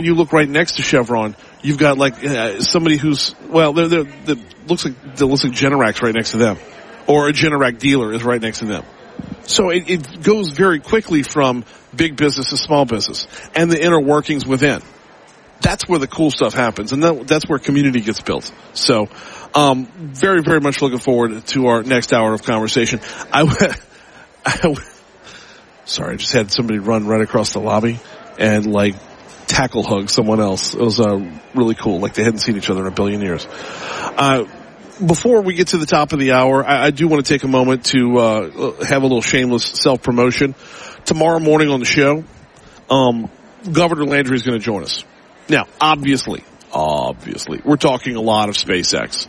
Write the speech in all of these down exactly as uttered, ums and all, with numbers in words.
you look right next to Chevron, you've got like uh, somebody who's, well, they're, they're, that looks like, that looks like Generac's right next to them. Or a Generac dealer is right next to them. So it, it goes very quickly from big business to small business and the inner workings within. That's where the cool stuff happens, and that, that's where community gets built. So, um, very, very much looking forward to our next hour of conversation. I, I, sorry, I just had somebody run right across the lobby and like tackle hug someone else. It was uh, really cool, like they hadn't seen each other in a billion years. Uh, before we get to the top of the hour, I, I do want to take a moment to uh, have a little shameless self-promotion. Tomorrow morning on the show, um, Governor Landry is going to join us. Now, obviously, obviously, we're talking a lot of SpaceX.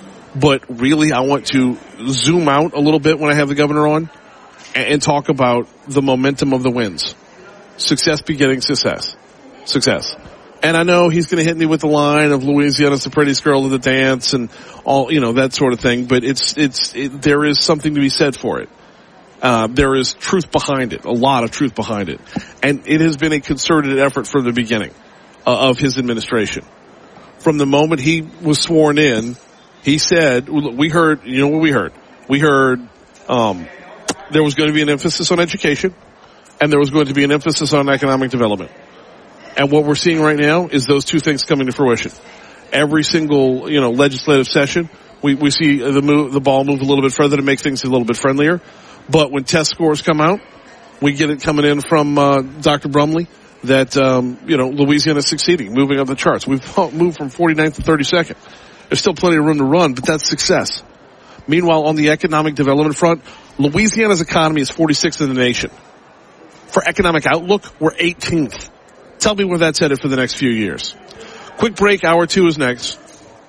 But really, I want to zoom out a little bit when I have the governor on and, and talk about the momentum of the wins. Success begetting success. Success. And I know he's going to hit me with the line of Louisiana's the prettiest girl to the dance and all, you know, that sort of thing. But it's, it's, it, there is something to be said for it. Uh, there is truth behind it, a lot of truth behind it. And it has been a concerted effort from the beginning uh, of his administration. From the moment he was sworn in, he said, we heard, you know what we heard? We heard, um, there was going to be an emphasis on education and there was going to be an emphasis on economic development. And what we're seeing right now is those two things coming to fruition. Every single, you know, legislative session, we, we see the move, the ball move a little bit further to make things a little bit friendlier. But when test scores come out, we get it coming in from, uh, Doctor Brumley that, um, you know, Louisiana is succeeding, moving up the charts. We've moved from forty-ninth to thirty-second. There's still plenty of room to run, but that's success. Meanwhile, on the economic development front, Louisiana's economy is forty-sixth in the nation. For economic outlook, we're eighteenth. Tell me where that's headed for the next few years. Quick break. Hour two is next.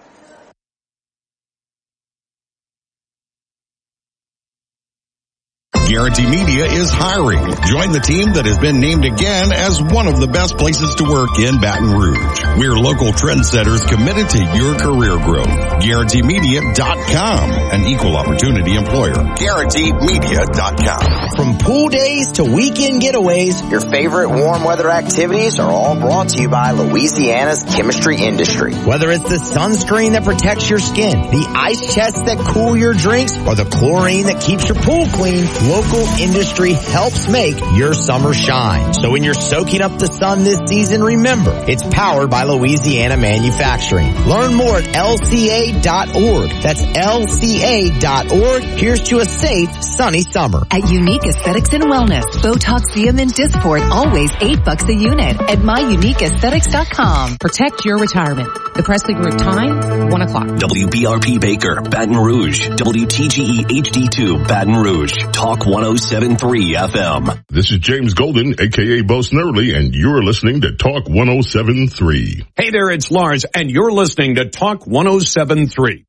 Guarantee Media is hiring. Join the team that has been named again as one of the best places to work in Baton Rouge. We're local trendsetters committed to your career growth. Guarantee Media dot com, an equal opportunity employer. Guarantee Media dot com. From pool days to weekend getaways, your favorite warm weather activities are all brought to you by Louisiana's chemistry industry. Whether it's the sunscreen that protects your skin, the ice chests that cool your drinks, or the chlorine that keeps your pool clean, local industry helps make your summer shine. So when you're soaking up the sun this season, remember, it's powered by Louisiana Manufacturing. Learn more at L C A dot org. That's L C A dot org. Here's to a safe, sunny summer. At Unique Aesthetics and Wellness, Botox, C M, and Dysport, always eight bucks a unit at my unique aesthetics dot com. Protect your retirement. The Presley Group time, one o'clock. W B R P Baker, Baton Rouge. W T G E H D two, Baton Rouge. Talk one oh seven point three F M. This is James Golden, a k a. Bo Snerdley, and you're listening to Talk one oh seven point three. Hey there, it's Lars, and you're listening to Talk one oh seven point three.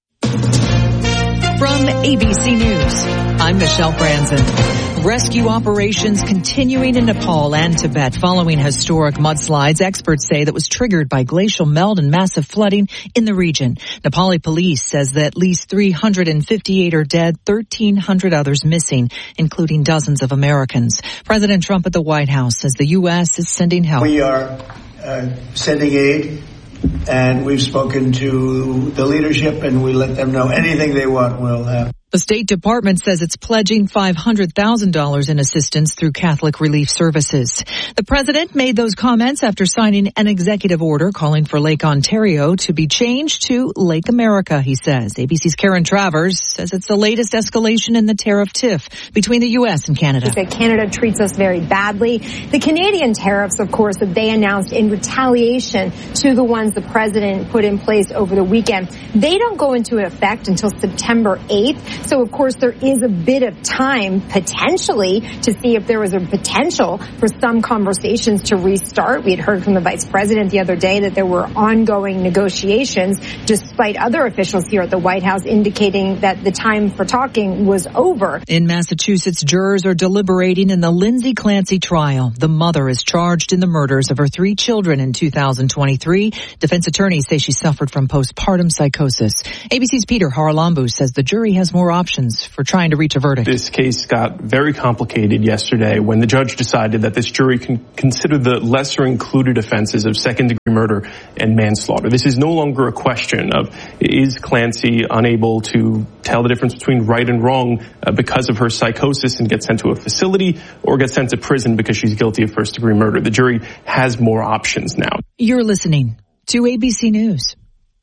From A B C News, I'm Michelle Branson. Rescue operations continuing in Nepal and Tibet following historic mudslides, experts say, that was triggered by glacial melt and massive flooding in the region. Nepali police says that at least three hundred fifty-eight are dead, thirteen hundred others missing, including dozens of Americans. President Trump at the White House says the U S is sending help. We are uh, sending aid, and we've spoken to the leadership, and we let them know anything they want will happen. The State Department says it's pledging five hundred thousand dollars in assistance through Catholic Relief Services. The president made those comments after signing an executive order calling for Lake Ontario to be changed to Lake America, he says. A B C's Karen Travers says it's the latest escalation in the tariff tiff between the U S and Canada. He said Canada treats us very badly. The Canadian tariffs, of course, that they announced in retaliation to the ones the president put in place over the weekend, they don't go into effect until September eighth. So, of course, there is a bit of time, potentially, to see if there was a potential for some conversations to restart. We had heard from the vice president the other day that there were ongoing negotiations, despite other officials here at the White House indicating that the time for talking was over. In Massachusetts, jurors are deliberating in the Lindsay Clancy trial. The mother is charged in the murders of her three children in two thousand twenty-three. Defense attorneys say she suffered from postpartum psychosis. A B C's Peter Haralambou says the jury has more options for trying to reach a verdict. This case got very complicated yesterday when the judge decided that this jury can consider the lesser included offenses of second degree murder and manslaughter. This is no longer a question of, is Clancy unable to tell the difference between right and wrong uh, because of her psychosis and get sent to a facility, or get sent to prison because she's guilty of first-degree murder. The jury has more options now. You're listening to A B C News.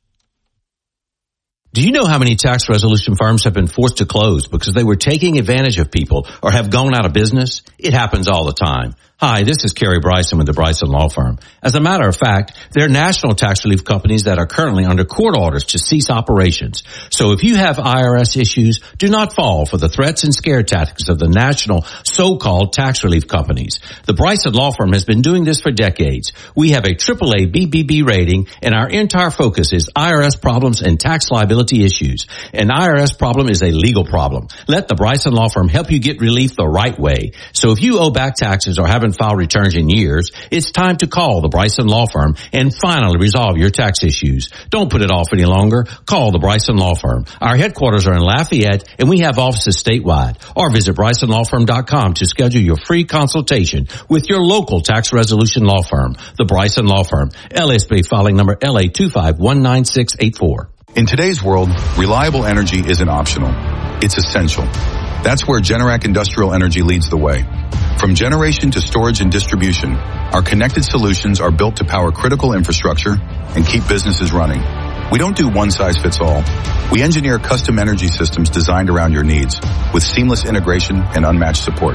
Do you know how many tax resolution firms have been forced to close because they were taking advantage of people or have gone out of business? It happens all the time. Hi, this is Kerry Bryson with the Bryson Law Firm. As a matter of fact, there are national tax relief companies that are currently under court orders to cease operations. So if you have I R S issues, do not fall for the threats and scare tactics of the national so-called tax relief companies. The Bryson Law Firm has been doing this for decades. We have a triple A B B B rating, and our entire focus is I R S problems and tax liability issues. An I R S problem is a legal problem. Let the Bryson Law Firm help you get relief the right way. So if you owe back taxes or haven't filed returns in years, it's time to call the Bryson Law Firm and finally resolve your tax issues. Don't put it off any longer. Call the Bryson Law Firm. Our headquarters are in Lafayette, and we have offices statewide. Or visit bryson law firm dot com to schedule your free consultation with your local tax resolution law firm. The Bryson Law Firm, L S B filing number L A two five one nine six eight four. In today's world, reliable energy isn't optional. It's essential. That's where Generac Industrial Energy leads the way. From generation to storage and distribution, our connected solutions are built to power critical infrastructure and keep businesses running. We don't do one size fits all. We engineer custom energy systems designed around your needs with seamless integration and unmatched support.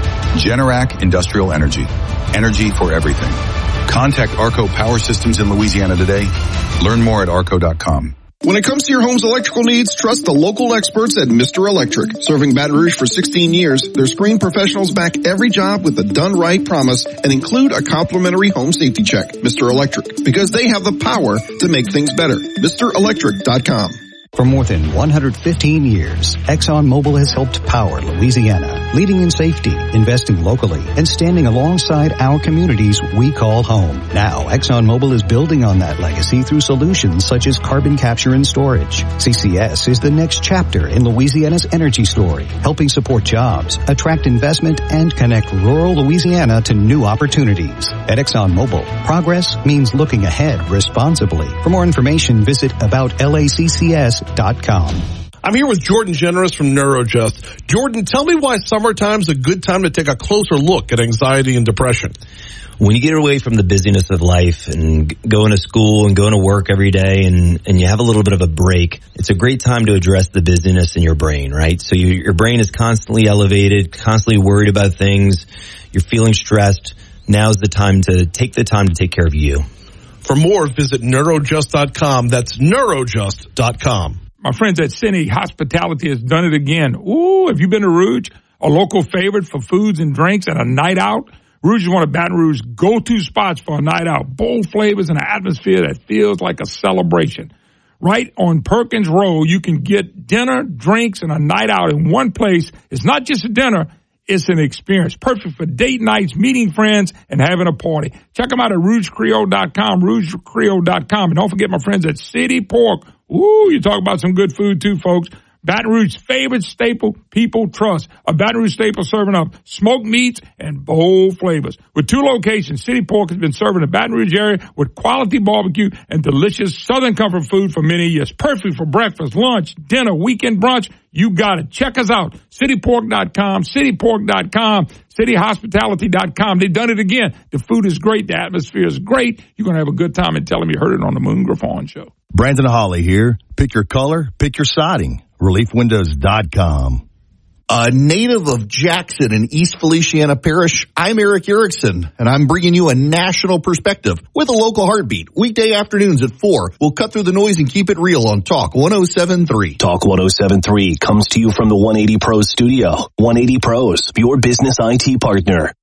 Generac Industrial Energy. Energy for everything. Contact Arco Power Systems in Louisiana today. Learn more at arco dot com. When it comes to your home's electrical needs, trust the local experts at Mister Electric. Serving Baton Rouge for sixteen years, their screened professionals back every job with a done right promise and include a complimentary home safety check. Mister Electric, because they have the power to make things better. Mister Electric dot com. For more than one hundred fifteen years, ExxonMobil has helped power Louisiana, leading in safety, investing locally, and standing alongside our communities we call home. Now, ExxonMobil is building on that legacy through solutions such as carbon capture and storage. C C S is the next chapter in Louisiana's energy story, helping support jobs, attract investment, and connect rural Louisiana to new opportunities. At ExxonMobil, progress means looking ahead responsibly. For more information, visit about laccs dot com. I'm here with Jordan Generous from NeuroJust. Jordan, tell me why summertime's a good time to take a closer look at anxiety and depression. When you get away from the busyness of life and going to school and going to work every day and, and you have a little bit of a break, it's a great time to address the busyness in your brain, right? So you, your brain is constantly elevated, constantly worried about things. You're feeling stressed. Now's the time to take the time to take care of you. For more, visit neurojust dot com. That's neurojust dot com. My friends at Cine Hospitality has done it again. Ooh, have you been to Rouge? A local favorite for foods and drinks and a night out? Rouge is one of Baton Rouge's go-to spots for a night out. Bold flavors and an atmosphere that feels like a celebration. Right on Perkins Road, you can get dinner, drinks, and a night out in one place. It's not just a dinner. It's an experience. Perfect for date nights, meeting friends, and having a party. Check them out at rouge creole dot com, rouge creole dot com. And don't forget my friends at City Pork. Ooh, you talk about some good food too, folks. Baton Rouge's favorite staple people trust. A Baton Rouge staple serving up smoked meats and bold flavors. With two locations, City Pork has been serving the Baton Rouge area with quality barbecue and delicious Southern comfort food for many years. Perfect for breakfast, lunch, dinner, weekend brunch. You got it. Check us out. city pork dot com, city pork dot com, city hospitality dot com. They've done it again. The food is great. The atmosphere is great. You're going to have a good time and tell them you heard it on the Moon Griffon Show. Brandon Hawley here. Pick your color, pick your siding. relief windows dot com. A native of Jackson in East Feliciana Parish, I'm Eric Erickson, and I'm bringing you a national perspective with a local heartbeat. Weekday afternoons at four. We'll cut through the noise and keep it real on Talk one oh seven point three. Talk one oh seven point three comes to you from the one eighty Pros studio. one eighty Pros, your business I T partner.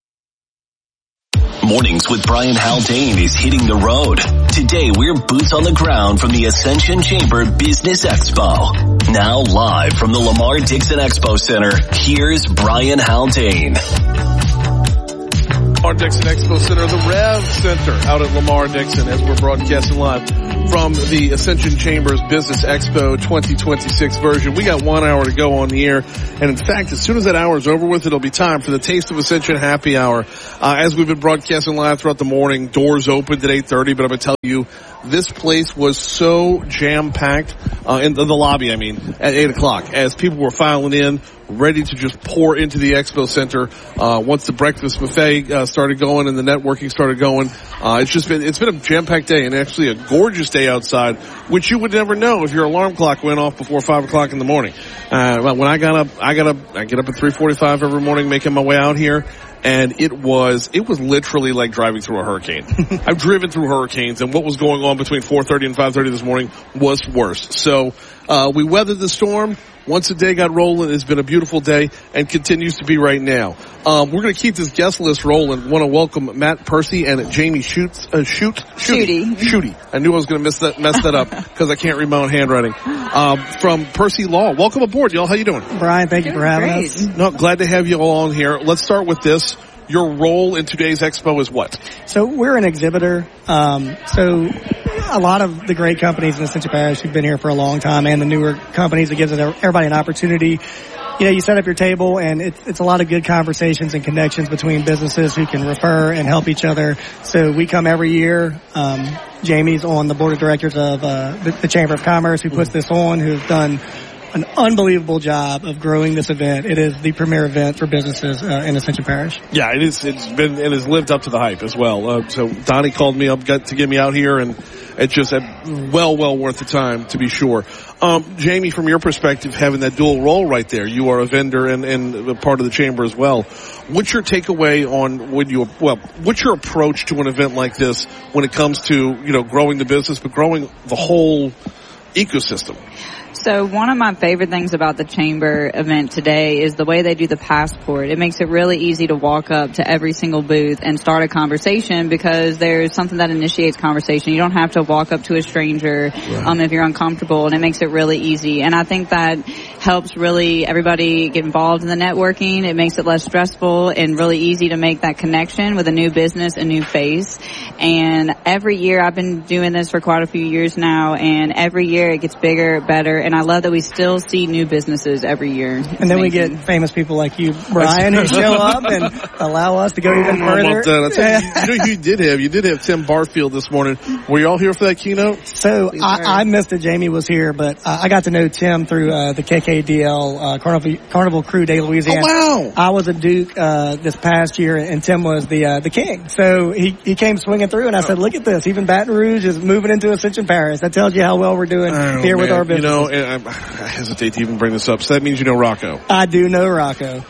Mornings with Brian Haldane is hitting the road. Today, we're boots on the ground from the Ascension Chamber Business Expo. Now live from the Lamar Dixon Expo Center, here's Brian Haldane. Lamar Dixon Expo Center, the Rev Center out at Lamar Dixon, as we're broadcasting live from the Ascension Chambers Business Expo twenty twenty-six version. We got one hour to go on the air, and in fact, as soon as that hour is over with, it'll be time for the Taste of Ascension Happy Hour. Uh, as we've been broadcasting live throughout the morning, doors opened at eight thirty, but I'm going to tell you, this place was so jam-packed, uh, in the, the lobby, I mean, at eight o'clock, as people were filing in, ready to just pour into the Expo Center. Uh, once the breakfast buffet, uh, started going and the networking started going, uh, it's just been, it's been a jam-packed day and actually a gorgeous day outside, which you would never know if your alarm clock went off before five o'clock in the morning. Uh, when I got up, I got up, I get up at three forty-five every morning making my way out here. And it was, it was literally like driving through a hurricane. I've driven through hurricanes, and what was going on between four thirty and five thirty this morning was worse. So, uh, we weathered the storm. Once the day got rolling, it's been a beautiful day and continues to be right now. Um, we're going to keep this guest list rolling. Want to welcome Matt Percy and Jamie Shoots, uh, Shoot, Shooty. Shooty. I knew I was going to mess that, mess that up because I can't read my own handwriting. Um, from Percy Law. Welcome aboard, y'all. How you doing? Brian, thank you for having Great. us. No, glad to have you all on here. Let's start with this. Your role in today's expo is what? So we're an exhibitor. Um, so a lot of the great companies in Ascension Parish who've been here for a long time, and the newer companies, it gives everybody an opportunity. You know, you set up your table, and it's, it's a lot of good conversations and connections between businesses who can refer and help each other. So we come every year. Um, Jamie's on the board of directors of uh, the, the Chamber of Commerce, who puts this on, who's done an unbelievable job of growing this event. It is the premier event for businesses uh, in Ascension Parish. Yeah, it is. It's been, it has lived up to the hype as well. Uh, so Donnie called me up, got to get me out here, and it's just uh, well, well worth the time to be sure. Um, Jamie, from your perspective, having that dual role right there, you are a vendor and, and a part of the chamber as well. What's your takeaway on when you, well, what's your approach to an event like this when it comes to, you know, growing the business, but growing the whole ecosystem? So one of my favorite things about the Chamber event today is the way they do the passport. It makes it really easy to walk up to every single booth and start a conversation because there's something that initiates conversation. You don't have to walk up to a stranger right. um, if you're uncomfortable, and it makes it really easy. And I think that helps really everybody get involved in the networking. It makes it less stressful and really easy to make that connection with a new business, a new face. And every year, I've been doing this for quite a few years now, and every year it gets bigger, better. And I love that we still see new businesses every year. It's and then amazing. We get famous people like you, Brian, who show up and allow us to go even further. About that. You, you know, you did have you did have Tim Barfield this morning. Were you all here for that keynote? So I, I missed it. Jamie was here, but uh, I got to know Tim through uh, the K K D L uh, Carnival, Carnival Crew Day Louisiana. Oh wow! I was a Duke uh, this past year, and Tim was the uh, the king. So he he came swinging through, and I said, "Look at this! Even Baton Rouge is moving into Ascension Parish. That tells you how well we're doing oh, here man. with our business." You know. I, I hesitate to even bring this up. So that means you know Rocco. I do know Rocco.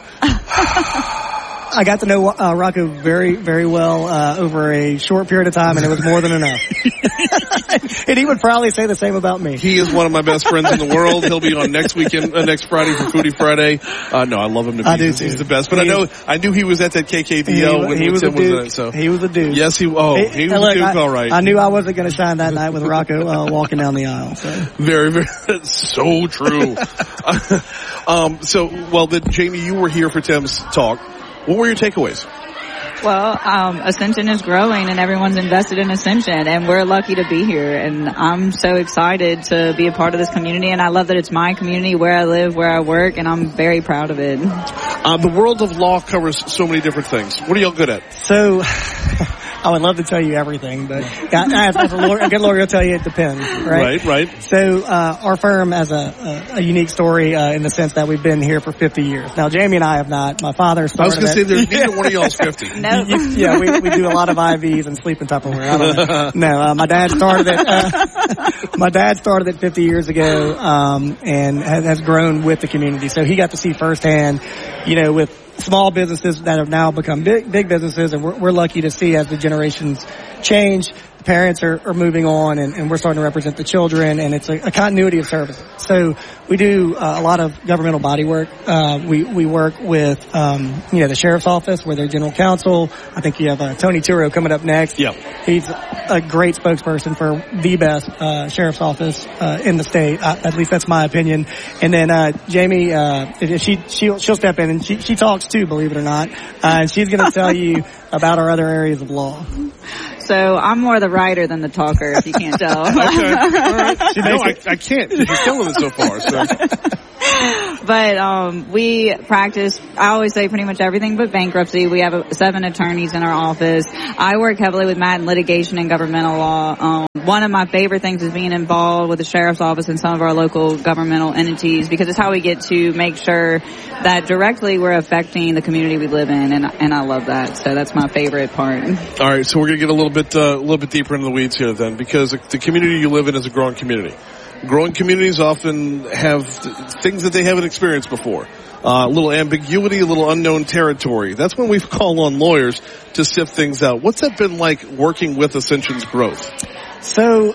I got to know uh, Rocco very, very well uh, over a short period of time, and it was more than enough. And he would probably say the same about me. He is one of my best friends in the world. He'll be on next weekend, uh, next Friday for Foodie Friday. Uh, no, I love him to pieces. I do He's too. the best. But he I know, is, I knew he was at that K K D L he, when he was Tim a dude. was there. So he was a dude. Yes, he. Oh, he, he was look, a dude. I, All right. I knew I wasn't going to shine that night with Rocco uh, walking down the aisle. So. Very, very. That's so true. um. So, well, then, Jamie, you were here for Tim's talk. What were your takeaways? Well, um, Ascension is growing and everyone's invested in Ascension, and we're lucky to be here, and I'm so excited to be a part of this community, and I love that it's my community, where I live, where I work, and I'm very proud of it. Uh, the world of law covers so many different things. What are y'all good at? So, I would love to tell you everything, but as, as a, lawyer, a good lawyer will tell you it depends, right? Right, right. So, uh, our firm has a, a, a unique story, uh, in the sense that we've been here for fifty years. Now, Jamie and I have not. My father started I was going to say, there's yeah. neither one of y'all's fifty. No. Yeah, we, we do a lot of I Vs and sleep in Tupperware. I don't know. No, uh, my dad started it, uh, my dad started it fifty years ago, um, and has, has grown with the community. So he got to see firsthand, you know, with small businesses that have now become big, big businesses, and we're, we're lucky to see as the generations change, parents are, are moving on, and, and we're starting to represent the children, and it's a, a continuity of services. So we do uh, a lot of governmental body work. Uh, we, we work with, um, you know, the sheriff's office, where they're general counsel. I think you have uh, Tony Turo coming up next. Yeah. He's a great spokesperson for the best uh, sheriff's office uh, in the state. Uh, at least that's my opinion. And then uh, Jamie, uh, she she'll, she'll step in, and she she talks too, believe it or not, uh, and she's going to tell you about our other areas of law. So I'm more the writer than the talker, if you can't tell. Okay. All right. No, I, I can't. You're killing it so far. So. But um, we practice, I always say, pretty much everything but bankruptcy. We have uh, seven attorneys in our office. I work heavily with Matt in litigation and governmental law. Um, one of my favorite things is being involved with the sheriff's office and some of our local governmental entities, because it's how we get to make sure that directly we're affecting the community we live in, and and I love that. So that's my favorite part. All right, so we're going to get a little bit uh, a little bit deeper into the weeds here then, because the community you live in is a growing community. Growing communities often have things that they haven't experienced before. Uh, a little ambiguity, a little unknown territory. That's when we call on lawyers to sift things out. What's that been like working with Ascension's growth? So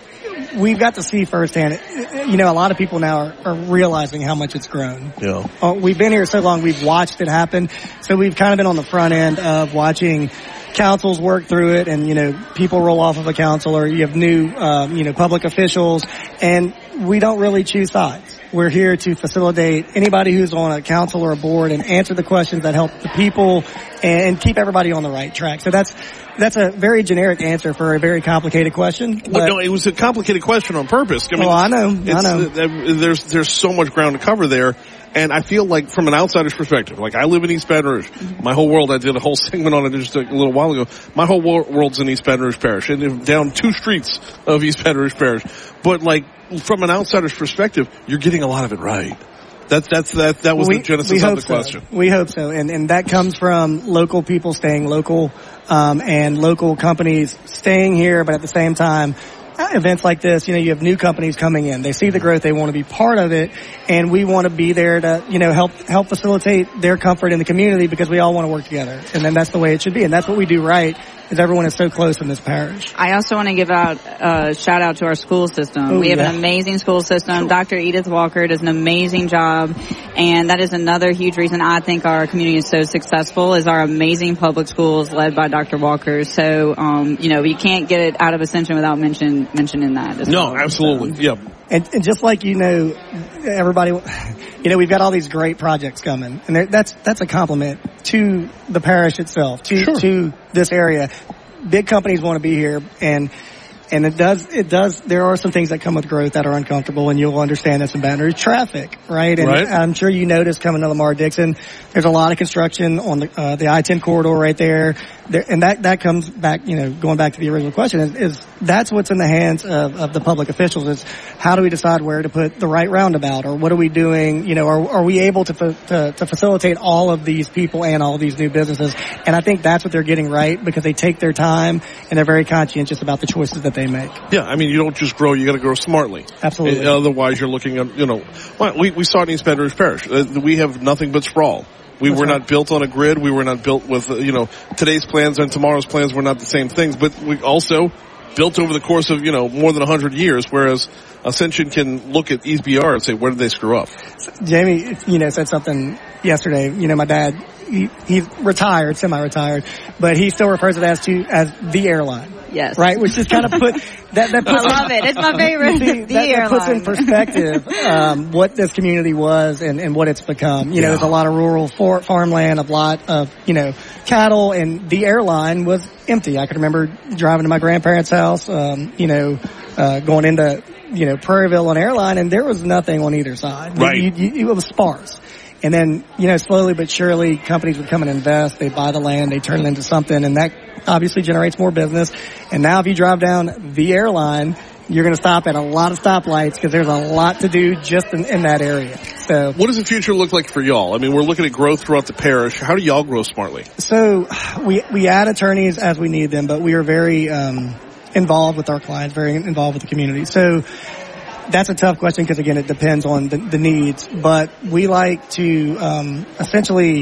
we've got to see firsthand. You know, a lot of people now are, are realizing how much it's grown. Yeah. Uh, we've been here so long, we've watched it happen. So we've kind of been on the front end of watching councils work through it, and, you know, people roll off of a council, or you have new, um, you know, public officials, and we don't really choose sides. We're here to facilitate anybody who's on a council or a board and answer the questions that help the people and keep everybody on the right track. So that's that's a very generic answer for a very complicated question. But, well, no, it was a complicated question on purpose. I mean, well, I know, I know. Uh, there's there's so much ground to cover there. And I feel like, from an outsider's perspective, like I live in East Baton Rouge. My whole world, I did a whole segment on it just a little while ago. My whole world's in East Baton Rouge Parish, and down two streets of East Baton Rouge Parish. But like, from an outsider's perspective, you're getting a lot of it right. That's that's that that was we, the genesis of the so. question. We hope so, and and that comes from local people staying local, um, and local companies staying here, but at the same time, events like this, you know, you have new companies coming in. They see the growth. They want to be part of it. And we want to be there to, you know, help, help facilitate their comfort in the community, because we all want to work together. And then that's the way it should be. And that's what we do right, is everyone is so close in this parish. I also want to give out a shout out to our school system. Ooh, we have yeah. an amazing school system. Doctor Edith Walker does an amazing job. And that is another huge reason I think our community is so successful, is our amazing public schools led by Doctor Walker. So, um, you know, you can't get it out of Ascension without mention, mentioning that. As no, well. absolutely. So. Yep. And, and just like, you know, everybody, you know, we've got all these great projects coming, and that's that's a compliment to the parish itself, to sure. to this area. Big companies want to be here, and and it does it does. There are some things that come with growth that are uncomfortable, and you'll understand this in Baton Rouge. Traffic, right? And right. I'm sure you noticed coming to Lamar Dixon, there's a lot of construction on the uh, the I ten corridor right there. There, and that, that comes back, you know, going back to the original question, is, is that's what's in the hands of, of the public officials, is how do we decide where to put the right roundabout, or what are we doing, you know, are, are we able to, to, to facilitate all of these people and all of these new businesses? And I think that's what they're getting right, because they take their time and they're very conscientious about the choices that they make. Yeah, I mean, you don't just grow, you got to grow smartly. Absolutely. Otherwise, you're looking at, you know, well, we, we saw it in East Baton Rouge Parish. Uh, we have nothing but sprawl. We That's were right. not built on a grid. We were not built with, uh, you know, today's plans and tomorrow's plans were not the same things. But we also built over the course of, you know, more than one hundred years, whereas Ascension can look at East B R and say, where did they screw up? Jamie, you know, said something yesterday. You know, my dad, he, he's retired, semi-retired, but he still refers to it as, to, as the airline. Yes. Right? Which just kind of put, that, that puts, I love it. It's my favorite. See, the that, airline. That puts in perspective, um, what this community was and, and what it's become. You know, yeah. there's a lot of rural for, farmland, a lot of, you know, cattle, and the airline was empty. I can remember driving to my grandparents' house, um, you know, uh, going into, you know, Prairieville on Airline, and there was nothing on either side. Right. You, you, it was sparse. And then, you know, slowly but surely, companies would come and invest. They buy the land, they turn it into something, and that obviously generates more business. And now if you drive down the airline, you're going to stop at a lot of stoplights, because there's a lot to do just in, in that area. So, what does the future look like for y'all? I mean, we're looking at growth throughout the parish. How do y'all grow smartly? So we we add attorneys as we need them, but we are very um, involved with our clients, very involved with the community. So that's a tough question, because again, it depends on the, the needs. But we like to um, essentially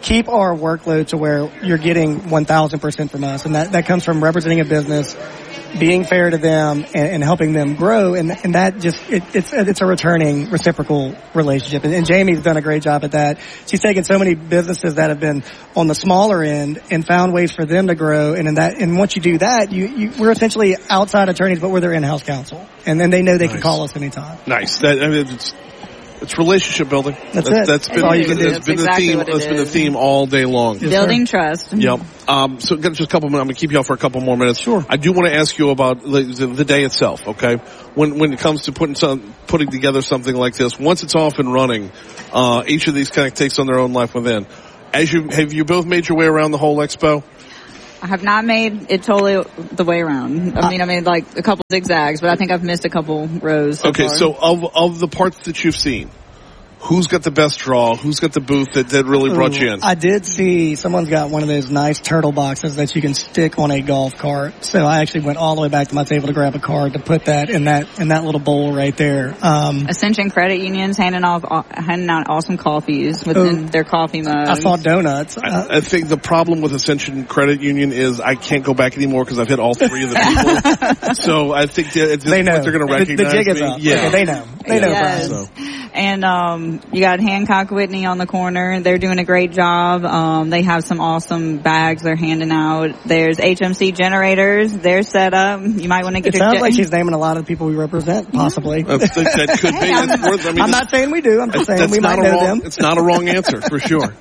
keep our workload to where you're getting one thousand percent from us. And that, that comes from representing a business, being fair to them, and, and helping them grow. And, and that just, it, it's, it's a returning reciprocal relationship. And, and Jamie's done a great job at that. She's taken so many businesses that have been on the smaller end and found ways for them to grow. And in that, and once you do that, you, you we're essentially outside attorneys, but we're their in-house counsel. And then they know they nice. can call us anytime. Nice. That, I mean, it's, It's relationship building. That's, that's it. That's been, that's all you can do. That's been exactly the theme. That's been the theme all day long. Yes, building trust. Yep. Um, so got just a couple minutes. I'm going to keep you out for a couple more minutes. Sure. I do want to ask you about the, the, the day itself. Okay. When when it comes to putting some putting together something like this, once it's off and running, uh, each of these kind of takes on their own life within. As you have you both made your way around the whole expo? I have not made it totally the way around. I mean, I made like a couple zigzags, but I think I've missed a couple rows. So okay. far. So of of the parts that you've seen, who's got the best draw? Who's got the booth that, that really brought you in? I did see someone's got one of those nice turtle boxes that you can stick on a golf cart. So I actually went all the way back to my table to grab a card to put that in that in that little bowl right there. Um, Ascension Credit Union's handing off handing out awesome coffees within uh, their coffee mugs. I saw donuts. I, I think the problem with Ascension Credit Union is I can't go back anymore because I've hit all three of the people. So I think at this they know. point they're going to recognize the, the jig is me. up. Yeah, okay, they know. They know. Yes. So. And um you got Hancock Whitney on the corner. They're doing a great job. Um they have some awesome bags they're handing out. There's H M C Generators. They're set up. You might want to get it your sounds ge- like she's naming a lot of the people we represent, possibly. I think that could be. I'm, worth, I mean, I'm not saying we do. I'm just saying we might know wrong, them. It's not a wrong answer, for sure.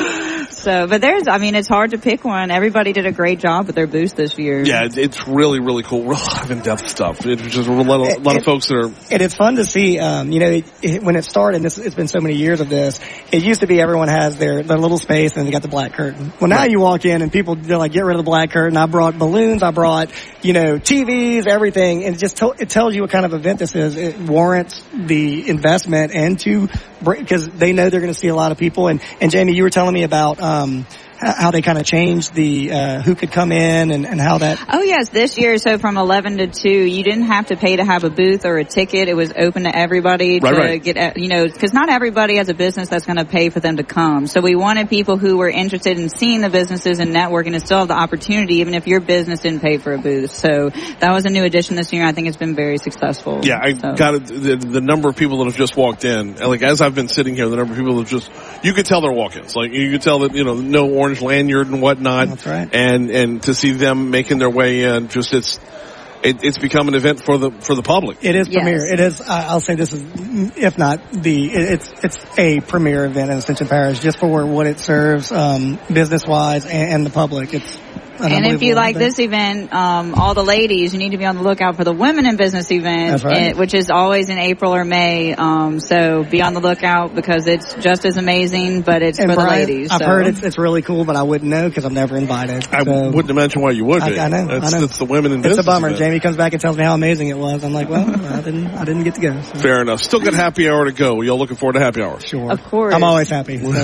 So, but there's, I mean, it's hard to pick one. Everybody did a great job with their booth this year. Yeah, it's really, really cool. Real lot of in-depth stuff. It's just a lot, of, a lot of folks that are... And it's fun to see, um, you know, it, it, when it started, and this, it's been so many years of this, it used to be everyone has their, their little space and they got the black curtain. Well, now right. you walk in and people, they're like, get rid of the black curtain. I brought balloons, I brought, you know, T Vs, everything, and it just to, it tells you what kind of event this is. It warrants the investment and to, because they know they're going to see a lot of people. And, and Jamie, you were telling me about, um, how they kind of changed the uh who could come in and, and how that... Oh, yes. This year, so from eleven to two, you didn't have to pay to have a booth or a ticket. It was open to everybody right, to right. get, you know, because not everybody has a business that's going to pay for them to come. So we wanted people who were interested in seeing the businesses and networking to still have the opportunity, even if your business didn't pay for a booth. So that was a new addition this year. I think it's been very successful. Yeah, I so. got it. The, the number of people that have just walked in, like as I've been sitting here, the number of people that have just, you could tell they're walk-ins. Like you could tell that, you know, no orange lanyard and whatnot. That's right. And, and to see them making their way in, just it's, it, it's become an event for the, for the public. It is yes. premier. It is, I'll say this is, if not the, it's, it's a premier event in Ascension Parish just for what it serves, um, business-wise and, and the public. It's, and if you like this event, um, all the ladies, you need to be on the lookout for the Women in Business event, That's right. it, which is always in April or May. Um, so be on the lookout because it's just as amazing, but it's and for Brian, the ladies. I've so. heard it's, it's really cool, but I wouldn't know because I'm never invited. I so. wouldn't imagine why you would be. I, I know. That's, I know. that's the Women in It's Business a bummer. event. Jamie comes back and tells me how amazing it was. I'm like, well, I didn't, I didn't get to go. So. Fair enough. Still got happy hour to go. Y'all looking forward to happy hour? Sure. Of course. I'm always happy. So.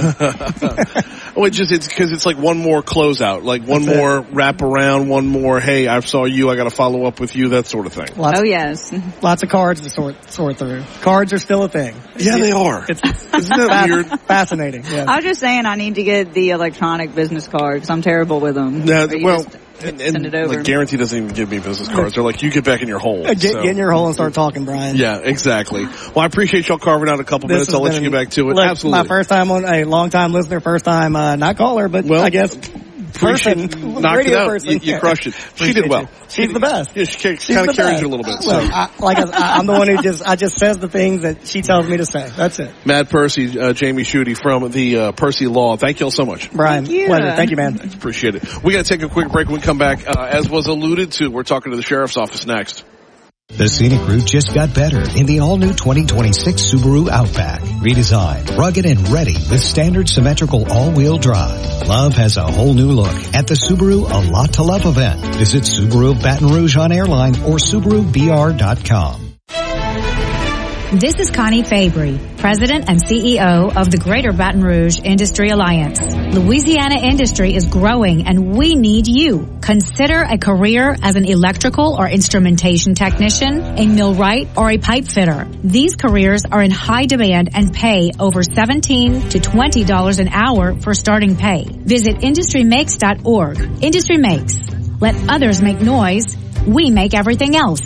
well, it just, it's because it's like one more closeout, like one That's more it. wrap around, one more, hey, I saw you, I got to follow up with you, that sort of thing. Lots, oh, yes. Lots of cards to sort, sort through. Cards are still a thing. Yeah, they are. It's, Isn't that weird? Fascinating. Yeah. I was just saying I need to get the electronic business card because I'm terrible with them. Yeah, well, just and, send and it over. like Guarantee doesn't even give me business cards. They're like, you get back in your hole. Uh, get, so. get in your hole and start talking, Brian. Yeah, exactly. Well, I appreciate y'all carving out a couple This minutes. I'll let you been, get back to it. Look, Absolutely. My first time on a long time listener, first time uh, not caller, but well, I guess person, knocked radio it out. person. You, you crushed it. She did well. You. She's the best. Yeah, she She's kind the of carries best. you a little bit. So. Look, I, like I, I'm the one who just I just says the things that she tells me to say. That's it. Matt Percy, uh, Jamie Schutte from the uh, Percy Law. Thank you all so much. Brian, Thank you. pleasure. Thank you, man. Appreciate it. We got to take a quick break. When we come back, uh, as was alluded to, we're talking to the sheriff's office next. The scenic route just got better in the all-new twenty twenty-six Subaru Outback. Redesigned, rugged, and ready with standard symmetrical all-wheel drive. Love has a whole new look at the Subaru A Lot to Love event. Visit Subaru of Baton Rouge on Airline or Subaru B R dot com. This is Connie Fabry, President and C E O of the Greater Baton Rouge Industry Alliance. Louisiana industry is growing and we need you. Consider a career as an electrical or instrumentation technician, a millwright, or a pipe fitter. These careers are in high demand and pay over seventeen to twenty dollars an hour for starting pay. Visit industry makes dot org. Industry Makes. Let others make noise. We make everything else.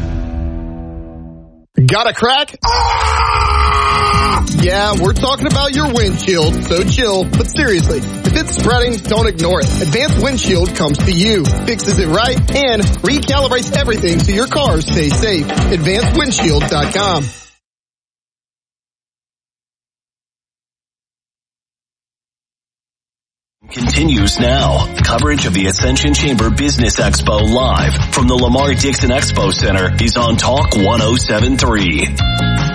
Got a crack? Ah! Yeah, we're talking about your windshield, so chill. But seriously, if it's spreading, don't ignore it. Advanced Windshield comes to you, fixes it right, and recalibrates everything so your car stays safe. advanced windshield dot com. Continues now. Coverage of the Ascension Chamber Business Expo live from the Lamar Dixon Expo Center is on Talk one oh seven point three.